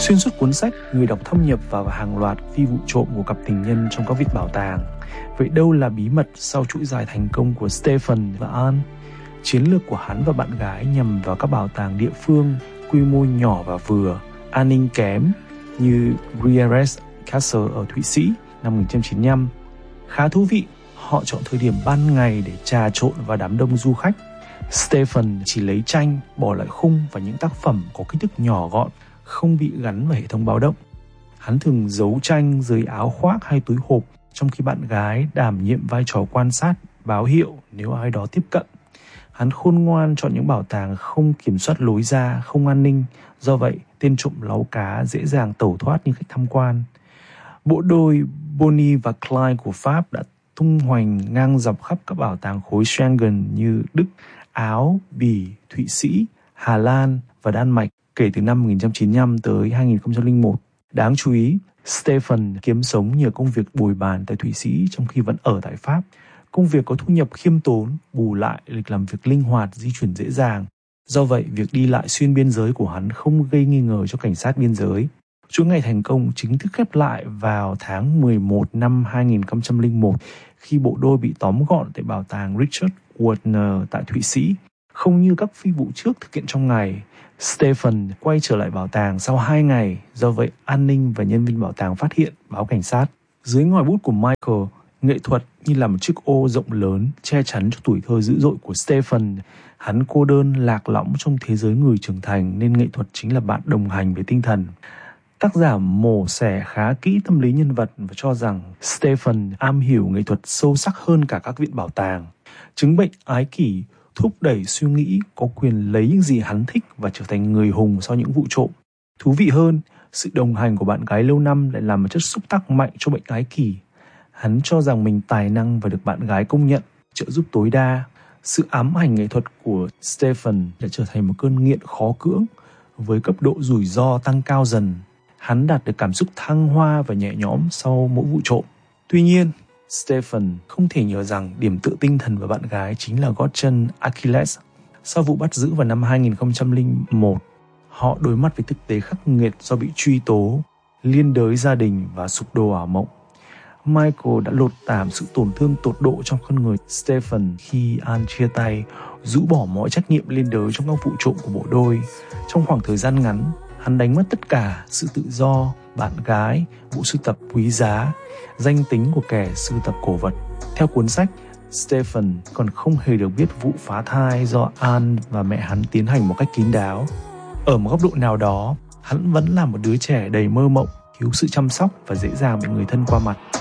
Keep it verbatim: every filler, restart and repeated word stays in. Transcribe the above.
Xuyên suốt cuốn sách, người đọc thâm nhập vào hàng loạt phi vụ trộm của cặp tình nhân trong các viện bảo tàng. Vậy đâu là bí mật sau chuỗi dài thành công của Stephen và Anne? Chiến lược của hắn và bạn gái nhằm vào các bảo tàng địa phương, quy mô nhỏ và vừa, an ninh kém như Gruyères Castle ở Thụy Sĩ năm một nghìn chín trăm chín mươi lăm. Khá thú vị, họ chọn thời điểm ban ngày để trà trộn vào đám đông du khách. Stephen chỉ lấy tranh, bỏ lại khung và những tác phẩm có kích thước nhỏ gọn, không bị gắn vào hệ thống báo động. Hắn thường giấu tranh dưới áo khoác hay túi hộp, trong khi bạn gái đảm nhiệm vai trò quan sát, báo hiệu nếu ai đó tiếp cận. Hắn khôn ngoan chọn những bảo tàng không kiểm soát lối ra, không an ninh, do vậy tên trộm láu cá dễ dàng tẩu thoát như khách tham quan. Bộ đôi Bonnie và Clyde của Pháp đã tung hoành ngang dọc khắp các bảo tàng khối Schengen như Đức, Áo, Bỉ, Thụy Sĩ, Hà Lan và Đan Mạch kể từ năm một nghìn chín trăm chín mươi lăm tới hai nghìn không trăm lẻ một. Đáng chú ý, Stephen kiếm sống nhờ công việc bồi bàn tại Thụy Sĩ trong khi vẫn ở tại Pháp. Công việc có thu nhập khiêm tốn, bù lại lịch làm việc linh hoạt, di chuyển dễ dàng. Do vậy, việc đi lại xuyên biên giới của hắn không gây nghi ngờ cho cảnh sát biên giới. Chuỗi ngày thành công chính thức khép lại vào tháng mười một năm hai nghìn không trăm lẻ một khi bộ đôi bị tóm gọn tại bảo tàng Richard Wagner tại Thụy Sĩ. Không như các phi vụ trước thực hiện trong ngày, Stephen quay trở lại bảo tàng sau hai ngày, do vậy an ninh và nhân viên bảo tàng phát hiện, báo cảnh sát. Dưới ngòi bút của Michael, nghệ thuật như là một chiếc ô rộng lớn che chắn cho tuổi thơ dữ dội của Stephen. Hắn cô đơn lạc lõng trong thế giới người trưởng thành nên nghệ thuật chính là bạn đồng hành với tinh thần. Tác giả mổ xẻ khá kỹ tâm lý nhân vật và cho rằng Stephen am hiểu nghệ thuật sâu sắc hơn cả các viện bảo tàng. Chứng bệnh ái kỷ thúc đẩy suy nghĩ có quyền lấy những gì hắn thích và trở thành người hùng sau những vụ trộm. Thú vị hơn, sự đồng hành của bạn gái lâu năm lại làm một chất xúc tác mạnh cho bệnh ái kỷ. Hắn cho rằng mình tài năng và được bạn gái công nhận, trợ giúp tối đa. Sự ám ảnh nghệ thuật của Stephen đã trở thành một cơn nghiện khó cưỡng, với cấp độ rủi ro tăng cao dần. Hắn đạt được cảm xúc thăng hoa và nhẹ nhõm sau mỗi vụ trộm. Tuy nhiên, Stephen không thể nhớ rằng điểm tựa tinh thần của bạn gái chính là gót chân Achilles. Sau vụ bắt giữ vào năm hai nghìn không trăm lẻ một, họ đối mặt với thực tế khắc nghiệt do bị truy tố, liên đới gia đình và sụp đổ ảo mộng. Michael đã lột tảm sự tổn thương tột độ trong con người Stephen khi Anne chia tay, rũ bỏ mọi trách nhiệm liên đới trong các vụ trộm của bộ đôi. Trong khoảng thời gian ngắn, hắn đánh mất tất cả: sự tự do, bạn gái, bộ sưu tập quý giá, danh tính của kẻ sưu tập cổ vật. Theo cuốn sách, Stephen còn không hề được biết vụ phá thai do Anne và mẹ hắn tiến hành một cách kín đáo. Ở một góc độ nào đó, hắn vẫn là một đứa trẻ đầy mơ mộng, thiếu sự chăm sóc và dễ dàng bị người thân qua mặt.